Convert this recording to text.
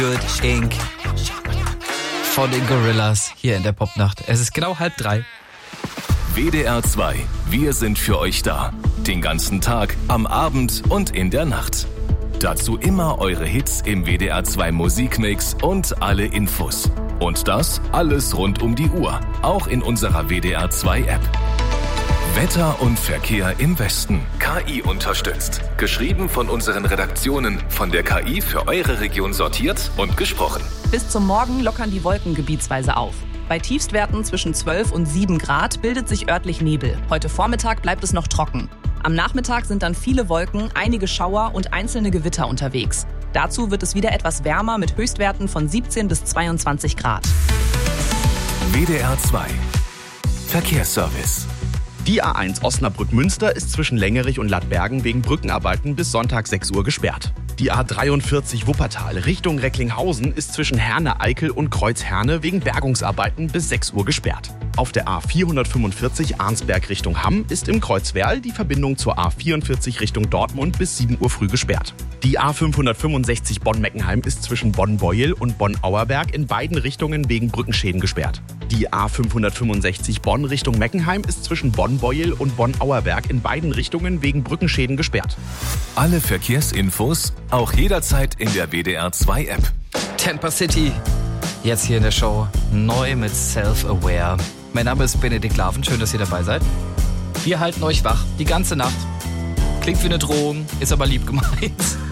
Good Inc. von den Gorillas hier in der Popnacht. Es ist genau 2:30. WDR 2. Wir sind für euch da. Den ganzen Tag, am Abend und in der Nacht. Dazu immer eure Hits im WDR 2 Musikmix und alle Infos. Und das alles rund um die Uhr. Auch in unserer WDR 2 App. Wetter und Verkehr im Westen. KI unterstützt. Geschrieben von unseren Redaktionen. Von der KI für eure Region sortiert und gesprochen. Bis zum Morgen lockern die Wolken gebietsweise auf. Bei Tiefstwerten zwischen 12 und 7 Grad bildet sich örtlich Nebel. Heute Vormittag bleibt es noch trocken. Am Nachmittag sind dann viele Wolken, einige Schauer und einzelne Gewitter unterwegs. Dazu wird es wieder etwas wärmer mit Höchstwerten von 17 bis 22 Grad. WDR 2. Verkehrsservice. Die A1 Osnabrück-Münster ist zwischen Längerich und Lattbergen wegen Brückenarbeiten bis Sonntag 6 Uhr gesperrt. Die A43 Wuppertal Richtung Recklinghausen ist zwischen Herne-Eickel und Kreuz-Herne wegen Bergungsarbeiten bis 6 Uhr gesperrt. Auf der A445 Arnsberg Richtung Hamm ist im Kreuzwerl die Verbindung zur A44 Richtung Dortmund bis 7 Uhr früh gesperrt. Die A565 Bonn-Meckenheim ist zwischen Bonn-Beuel und Bonn-Auerberg in beiden Richtungen wegen Brückenschäden gesperrt. Die A565 Bonn Richtung Meckenheim ist zwischen Bonn-Beuel und Bonn-Auerberg in beiden Richtungen wegen Brückenschäden gesperrt. Alle Verkehrsinfos auch jederzeit in der WDR 2 App. Tampa City. Jetzt hier in der Show. Neu mit Self-Aware. Mein Name ist Benedikt Laven. Schön, dass ihr dabei seid. Wir halten euch wach die ganze Nacht. Klingt wie eine Drohung, ist aber lieb gemeint.